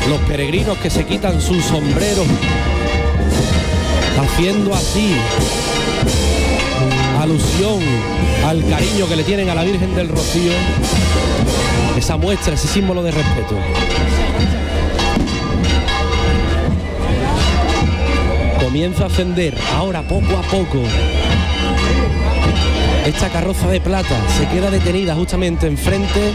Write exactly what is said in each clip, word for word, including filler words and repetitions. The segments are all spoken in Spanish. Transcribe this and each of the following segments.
los peregrinos que se quitan sus sombreros, haciendo así alusión al cariño que le tienen a la Virgen del Rocío, esa muestra, ese símbolo de respeto. Comienza a ascender ahora poco a poco esta carroza de plata, se queda detenida justamente enfrente,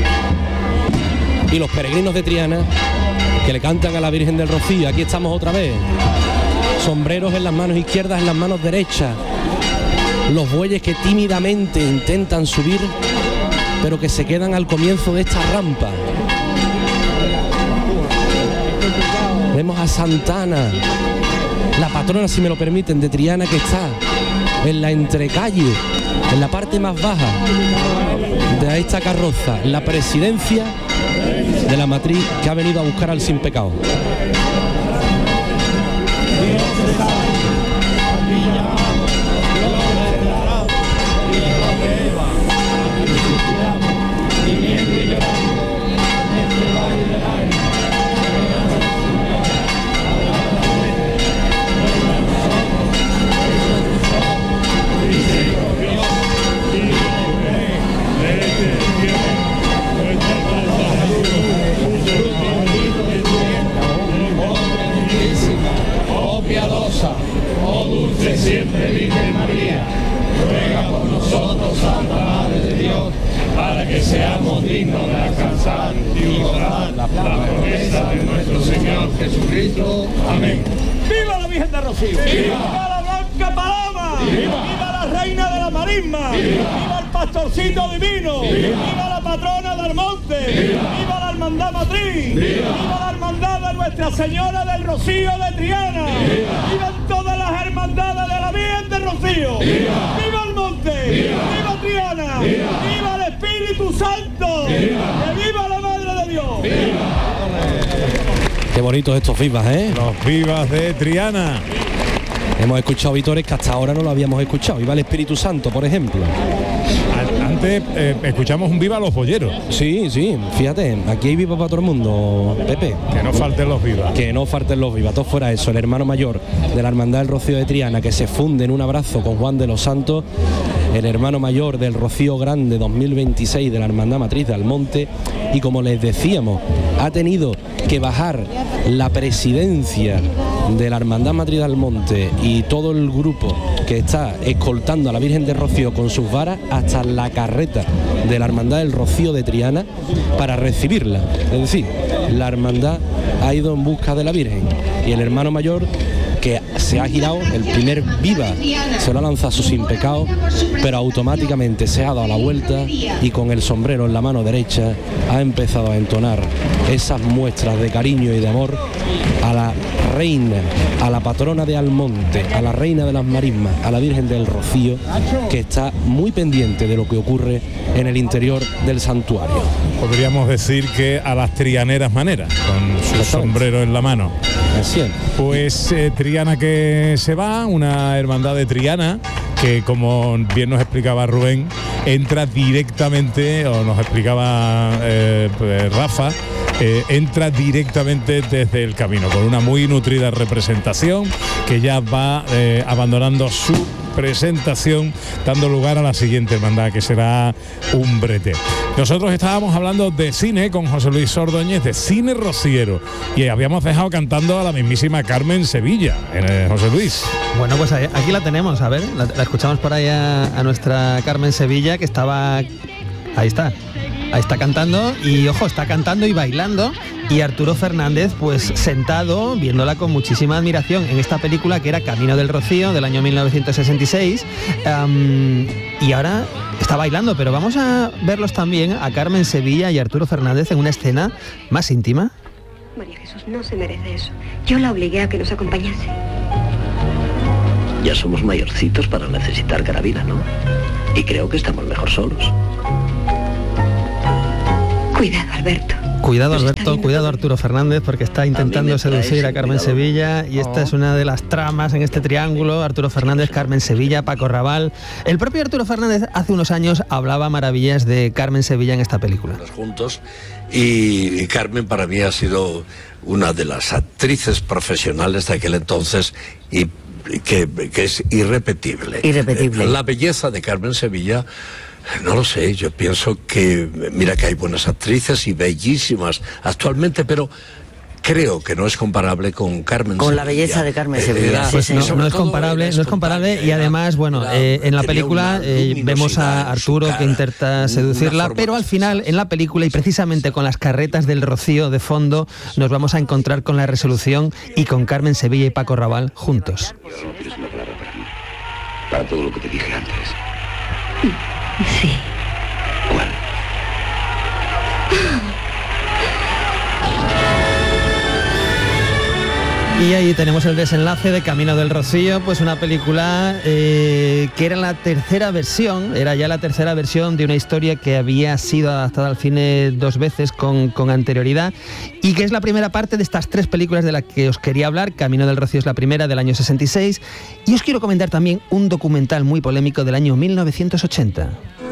y los peregrinos de Triana que le cantan a la Virgen del Rocío. Aquí estamos otra vez, sombreros en las manos izquierdas, en las manos derechas, los bueyes que tímidamente intentan subir, pero que se quedan al comienzo de esta rampa. Vemos a Santana, la patrona, si me lo permiten, de Triana, que está en la entrecalle, en la parte más baja de esta carroza, la presidencia de la matriz que ha venido a buscar al sin pecado. Siempre Virgen María, ruega por nosotros, Santa Madre de Dios, para que seamos dignos de alcanzar y gozar la promesa de nuestro Señor Jesucristo. Amén. ¡Viva la Virgen de Rocío! ¡Viva, ¡Viva la Blanca Paloma! ¡Viva! ¡Viva la Reina de la Marisma! ¡Viva, ¡Viva el Pastorcito Divino! ¡Viva, ¡Viva la Patrona del Monte! ¡Viva, ¡Viva la Hermandad Matriz! ¡Viva, ¡Viva la Hermandad de Nuestra Señora del Rocío de Triana! ¡Viva, ¡Vivan todas las hermandades de la Virgen de Rocío! ¡Viva, ¡Viva el Monte! ¡Viva, ¡Viva Triana! ¡Viva, ¡Viva el Espíritu Santo! ¡Viva, ¡Que viva la Madre de Dios! Qué bonitos estos vivas, ¿eh? Los vivas de Triana. Hemos escuchado vitores que hasta ahora no lo habíamos escuchado. Viva el Espíritu Santo, por ejemplo. Antes eh, escuchamos un viva a los bolleros. Sí, sí, fíjate, aquí hay viva para todo el mundo, Pepe. Que no falten los vivas. Que no falten los vivas, todo fuera eso. El hermano mayor de la Hermandad del Rocío de Triana, que se funde en un abrazo con Juan de los Santos, el hermano mayor del Rocío Grande dos mil veintiséis de la Hermandad Matriz de Almonte, y como les decíamos, ha tenido que bajar la presidencia de la Hermandad Matriz de Almonte y todo el grupo que está escoltando a la Virgen de Rocío con sus varas hasta la carreta de la Hermandad del Rocío de Triana para recibirla. Es decir, la hermandad ha ido en busca de la Virgen y el hermano mayor, que se ha girado, el primer viva se lo ha lanzado a su sin pecado, pero automáticamente se ha dado la vuelta y con el sombrero en la mano derecha ha empezado a entonar esas muestras de cariño y de amor a la reina, a la patrona de Almonte, a la reina de las marismas, a la Virgen del Rocío, que está muy pendiente de lo que ocurre en el interior del santuario. Podríamos decir que a las trianeras maneras, con su sombrero en la mano. Así es. Pues eh, Triana que se va, una hermandad de Triana que, como bien nos explicaba Rubén, entra directamente, o nos explicaba eh, pues Rafa, eh, entra directamente desde el camino, con una muy nutrida representación que ya va eh, abandonando su presentación, dando lugar a la siguiente hermandad, que será un brete. Nosotros estábamos hablando de cine con José Luis Ordóñez, de cine rociero, y habíamos dejado cantando a la mismísima Carmen Sevilla, eh, José Luis. Bueno, pues aquí la tenemos, a ver, la, la escuchamos por ahí a, a nuestra Carmen Sevilla, que estaba... Ahí está, ahí está cantando, y ojo, está cantando y bailando, y Arturo Fernández pues sentado viéndola con muchísima admiración en esta película que era Camino del Rocío del año mil novecientos sesenta y seis, um, y ahora está bailando, pero vamos a verlos también a Carmen Sevilla y Arturo Fernández en una escena más íntima. María Jesús no se merece eso. Yo la obligué a que nos acompañase. Ya somos mayorcitos para necesitar carabina, ¿no? Y creo que estamos mejor solos. Cuidado, Alberto. Cuidado Alberto, cuidado Arturo Fernández, porque está intentando seducir a Carmen Sevilla y esta es una de las tramas en este triángulo: Arturo Fernández, Carmen Sevilla, Paco Raval. El propio Arturo Fernández hace unos años hablaba maravillas de Carmen Sevilla en esta película. Juntos y, y Carmen para mí ha sido una de las actrices profesionales de aquel entonces y que, que es irrepetible. Irrepetible. La belleza de Carmen Sevilla, no lo sé, yo pienso que, mira que hay buenas actrices y bellísimas actualmente, pero creo que no es comparable con Carmen con Sevilla. la belleza de Carmen Sevilla. Era, Pues no, no es comparable, no es comparable y además, bueno, eh, en la película eh, vemos a Arturo que intenta seducirla, pero al final en la película y precisamente con las carretas del Rocío de fondo nos vamos a encontrar con la resolución y con Carmen Sevilla y Paco Raval juntos. No tienes una palabra para mí, para todo lo que te dije antes. Sí. ¿Cuál? Y ahí tenemos el desenlace de Camino del Rocío, pues una película eh, que era la tercera versión, era ya la tercera versión de una historia que había sido adaptada al cine dos veces con, con anterioridad y que es la primera parte de estas tres películas de las que os quería hablar. Camino del Rocío es la primera, del año sesenta y seis, y os quiero comentar también un documental muy polémico del año mil novecientos ochenta.